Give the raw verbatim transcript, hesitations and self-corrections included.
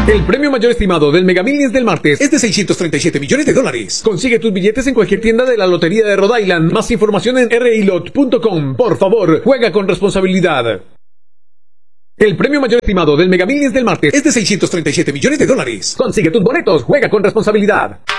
El premio mayor estimado del Mega Millions del martes es de seiscientos treinta y siete millones de dólares. Consigue tus billetes en cualquier tienda de la Lotería de Rhode Island. Más información en r i lot punto com. Por favor, juega con responsabilidad. El premio mayor estimado del Mega Millions del martes es de seiscientos treinta y siete millones de dólares. Consigue tus boletos, juega con responsabilidad.